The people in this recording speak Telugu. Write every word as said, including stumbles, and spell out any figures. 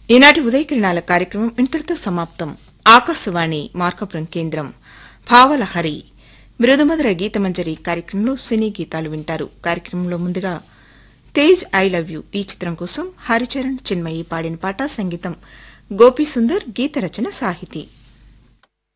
ఈనాటి ఉదయకిరణాల కార్యక్రమం ఇంతటితో సమాప్తం. ఆకాశవాణి మార్కాపురం కేంద్రం. భావలహరి మృదుమధుర గీతమంజరి కార్యక్రమంలో సినీ గీతాలు వింటారు. కార్యక్రమంలో ముందుగా తేజ్ ఐ లవ్ యూ ఈ చిత్రం కోసం హరిచరణ్ చిన్మయి పాడిన పాట, సంగీతం గోపీసుందర్, గీత రచన సాహితీ.